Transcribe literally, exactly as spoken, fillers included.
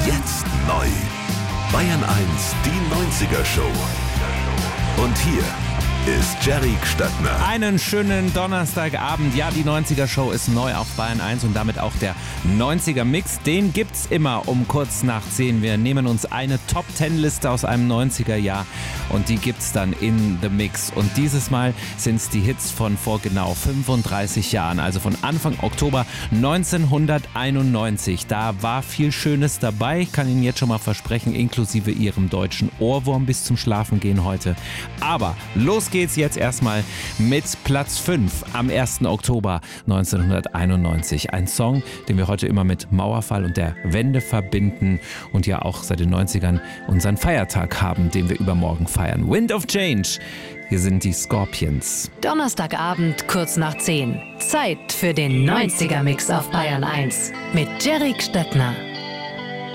Jetzt neu. Bayern eins, die neunziger Show. Und hier ist Jerry Gstattner. Einen schönen Donnerstagabend. Ja, die neunziger Show ist neu auf Bayern eins und damit auch der neunziger Mix. Den gibt's immer um kurz nach zehn. Wir nehmen uns eine Top zehn Liste aus einem neunziger Jahr und die gibt's dann in The Mix. Und dieses Mal sind's die Hits von vor genau fünfunddreißig Jahren, also von Anfang Oktober neunzehnhunderteinundneunzig. Da war viel Schönes dabei, ich kann Ihnen jetzt schon mal versprechen, inklusive Ihrem deutschen Ohrwurm bis zum Schlafengehen heute. Aber los geht's jetzt erstmal mit Platz fünf am ersten Oktober neunzehnhunderteinundneunzig. Ein Song, den wir heute immer mit Mauerfall und der Wende verbinden und ja auch seit den neunzigern unseren Feiertag haben, den wir übermorgen feiern. Wind of Change. Hier sind die Scorpions. Donnerstagabend kurz nach zehn. Zeit für den neunziger Mix auf Bayern eins mit Jerry Gstattner.